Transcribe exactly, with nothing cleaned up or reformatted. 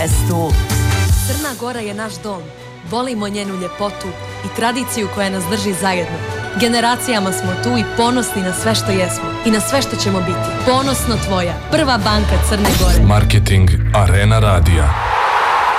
Investu. Crna Gora je naš dom. Volimo njenu ljepotu i tradiciju koja nas drži zajedno. Generacijama smo tu i ponosni na sve što jesmo i na sve što ćemo biti. Ponosno tvoja, prva banka Crne Gore. Marketing Arena Radija.